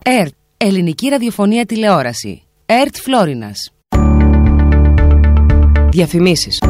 ΕΡΤ, Ελληνική Ραδιοφωνία Τηλεόραση. ΕΡΤ Φλόρινας. Διαφημίσεις.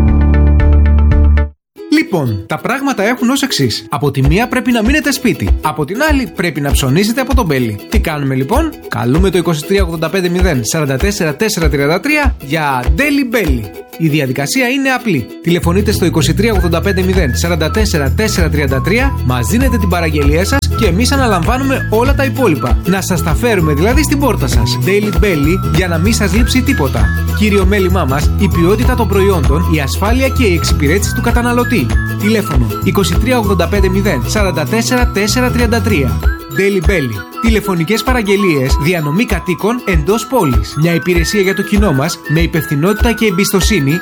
Λοιπόν, τα πράγματα έχουν ως εξής. Από τη μία πρέπει να μείνετε σπίτι. Από την άλλη πρέπει να ψωνίζετε από τον Μπέλη. Τι κάνουμε λοιπόν? Καλούμε το 2385 44 433 για Daily Belly. Η διαδικασία είναι απλή. Τηλεφωνείτε στο 2385 44 433, μας δίνετε την παραγγελία σας και εμείς αναλαμβάνουμε όλα τα υπόλοιπα. Να σας τα φέρουμε δηλαδή στην πόρτα σας. Daily Belly για να μην σας λείψει τίποτα. Κύριο μέλημά μας, η ποιότητα των προϊόντων, η ασφάλεια και η εξυπηρέτηση του καταναλωτή. Τηλέφωνο 2385 44 433. Daily Belly. Τηλεφωνικές παραγγελίες, διανομή κατοίκων εντός πόλης. Μια υπηρεσία για το κοινό μας με υπευθυνότητα και εμπιστοσύνη.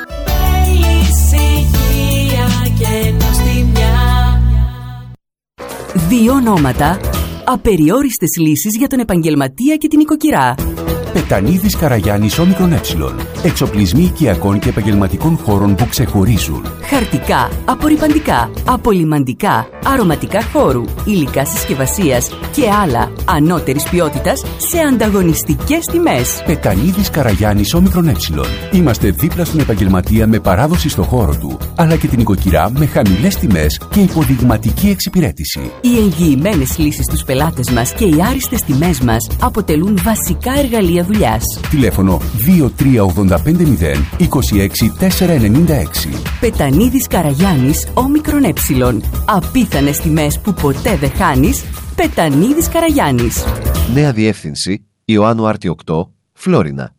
Δύο ονόματα, απεριόριστες λύσεις για τον επαγγελματία και την οικοκυρά. Πετανίδης Καραγιάννης Όμικρον Ε. Εξοπλισμοί οικιακών και επαγγελματικών χώρων που ξεχωρίζουν. Χαρτικά, απορρυπαντικά, απολυμαντικά, αρωματικά χώρου, υλικά συσκευασίας και άλλα ανώτερης ποιότητας σε ανταγωνιστικές τιμές. Πετανίδης Καραγιάννης Όμικρον Ε. Είμαστε δίπλα στον επαγγελματία με παράδοση στο χώρο του, αλλά και την οικοκυρά με χαμηλές τιμές και υποδειγματική εξυπηρέτηση. Οι εγγυημένες λύσεις στους πελάτες μας και οι άριστες τιμές μας αποτελούν βασικά εργαλεία δουλειάς. Τηλέφωνο 2385 26 496. Πετανίδης Καραγιάννης Όμικρον Ε. Απίθανες τιμές που ποτέ δεν χάνεις. Πετανίδης Καραγιάννης. Νέα διεύθυνση Ιωάννου Άρτη 8, Φλόρινα.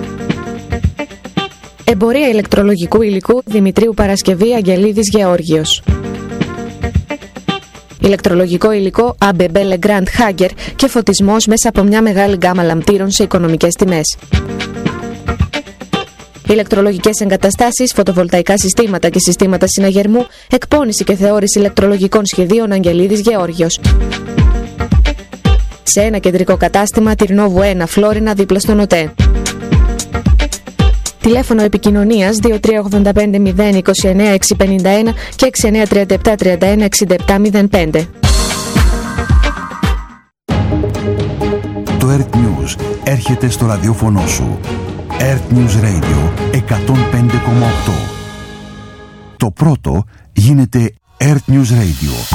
Εμπορία ηλεκτρολογικού υλικού Δημητρίου Παρασκευή Αγγελίδης Γεώργιος. Ηλεκτρολογικό υλικό ABB Legrand Hager και φωτισμός μέσα από μια μεγάλη γκάμα λαμπτήρων σε οικονομικές τιμές. Ηλεκτρολογικές εγκαταστάσεις, φωτοβολταϊκά συστήματα και συστήματα συναγερμού, εκπώνηση και θεώρηση ηλεκτρολογικών σχεδίων Αγγελίδης Γεώργιος. Σε ένα κεντρικό κατάστημα, Τυρνόβου 1, Φλόρινα, δίπλα στον ΟΤΕ. Τηλέφωνο επικοινωνίας 2385 029 651 και 6937 31 67 05. Το ERT News έρχεται στο ραδιόφωνο σου. ERT News Radio 105,8. Το πρώτο γίνεται ERT News Radio.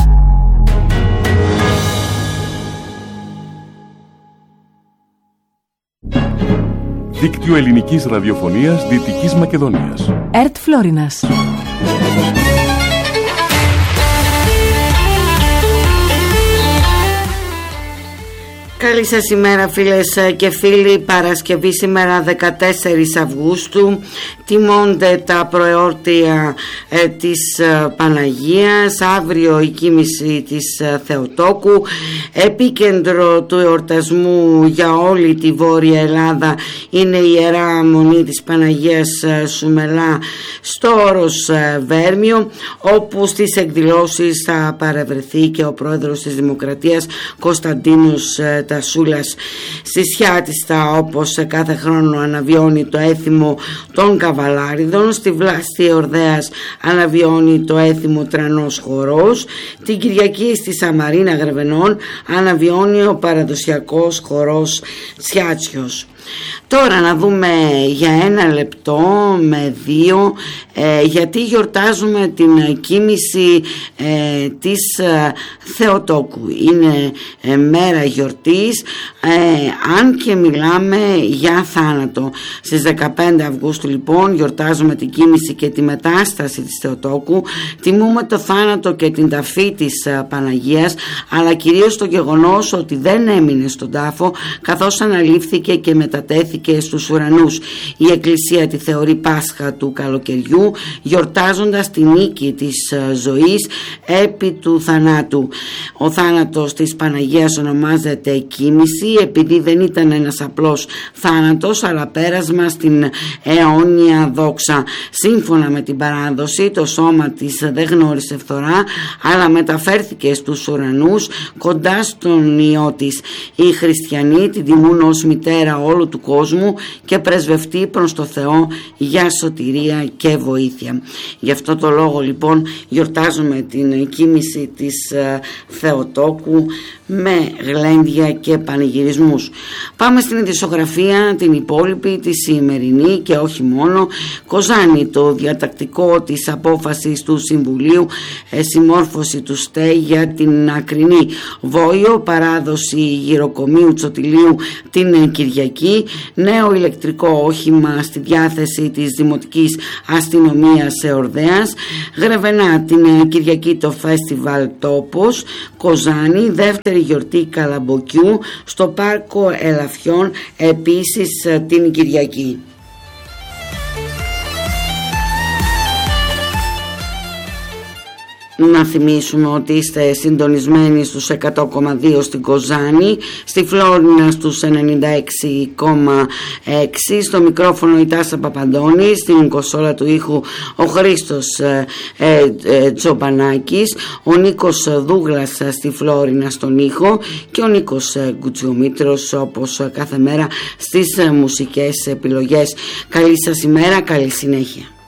Δίκτυο Ελληνικής Ραδιοφωνίας Δυτικής Μακεδονίας. ΕΡΤ Φλόρινας. Καλή σας ημέρα φίλες και φίλοι. Παρασκευή σήμερα 14 Αυγούστου. Τιμώνται τα προεόρτια της Παναγίας. Αύριο η κοίμηση της Θεοτόκου. Επίκεντρο του εορτασμού για όλη τη Βόρεια Ελλάδα είναι η Ιερά Μονή της Παναγίας Σουμελά στο όρος Βέρμιο, όπου στις εκδηλώσεις θα παρευρεθεί και ο πρόεδρος της Δημοκρατίας Κωνσταντίνος Τασούλας. Στη Σιάτιστα, όπως κάθε χρόνο, αναβιώνει το έθιμο των Καβαλάριδων. Στη Βλάστη Ορδέας αναβιώνει το έθιμο Τρανός Χορός. Την Κυριακή στη Σαμαρίνα Γρεβενών αναβιώνει ο παραδοσιακός χορός Τσιάτσιος. Τώρα να δούμε για ένα λεπτό με δύο γιατί γιορτάζουμε την κοίμηση της Θεοτόκου. Είναι μέρα γιορτής, αν και μιλάμε για θάνατο. Στις 15 Αυγούστου λοιπόν γιορτάζουμε την κοίμηση και τη μετάσταση της Θεοτόκου. Τιμούμε το θάνατο και την ταφή της Παναγίας, αλλά κυρίως το γεγονός ότι δεν έμεινε στον τάφο, καθώς αναλήφθηκε και μετατέθηκε στους ουρανούς. Η Εκκλησία τη θεωρεί Πάσχα του καλοκαιριού, γιορτάζοντας τη νίκη της ζωής επί του θανάτου. Ο θάνατος της Παναγίας ονομάζεται κοίμηση, επειδή δεν ήταν ένας απλός θάνατος, αλλά πέρασμα στην αιώνια δόξα. Σύμφωνα με την παράδοση, το σώμα της δεν γνώρισε φθορά, αλλά μεταφέρθηκε στους ουρανούς κοντά στον Υιό της. Οι χριστιανοί την τιμούν ως μητέρα όλου όλου του κόσμου και πρεσβευτεί προς το Θεό για σωτηρία και βοήθεια. Γι' αυτό το λόγο λοιπόν γιορτάζουμε την κοίμηση της Θεοτόκου με γλέντια και πανηγυρισμούς. Πάμε στην ειδησιογραφία την υπόλοιπη, τη σημερινή και όχι μόνο. Κοζάνη, το διατακτικό της απόφασης του Συμβουλίου, συμμόρφωση του ΣΤΕ για την Ακρινή. Βόιο, παράδοση γυροκομείου Τσοτηλίου την Κυριακή. Νέο ηλεκτρικό όχημα στη διάθεση της Δημοτικής Αστυνομίας Ορδέας. Γρεβενά την Κυριακή το φεστιβάλ Τόπος. Κοζάνη, δεύτερη γιορτή Καλαμποκιού στο Πάρκο Ελαφιών επίσης την Κυριακή. Να θυμίσουμε ότι είστε συντονισμένοι στους 100,2 στην Κοζάνη, στη Φλόρινα στους 96,6, στο μικρόφωνο η Τάσα Παπαντώνη, στην κονσόλα του ήχου ο Χρήστος Τζομπανάκης, ο Νίκος Δούγλας στη Φλόρινα στον ήχο και ο Νίκος Γκουτσιομήτρος όπως κάθε μέρα στις μουσικές επιλογές. Καλή σας ημέρα, καλή συνέχεια.